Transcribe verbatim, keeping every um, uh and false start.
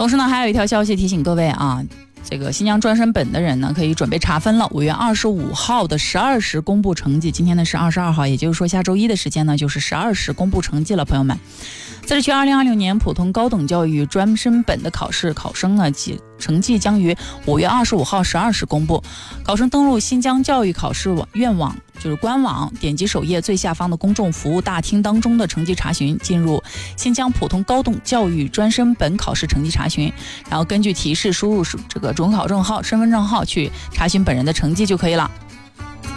同时呢，还有一条消息提醒各位啊，这个新疆专升本的人呢，可以准备查分了。五月二十五号的十二时公布成绩，今天呢是二十二号，也就是说下周一的时间呢，就是十二时公布成绩了，朋友们。自治区二零二六年普通高等教育专升本的考试考生呢，成绩将于五月二十五号十二时公布。考生登录新疆教育考试网院网，就是官网，点击首页最下方的公众服务大厅当中的成绩查询，进入新疆普通高等教育专升本考试成绩查询，然后根据提示输入这个准考证号、身份证号去查询本人的成绩就可以了。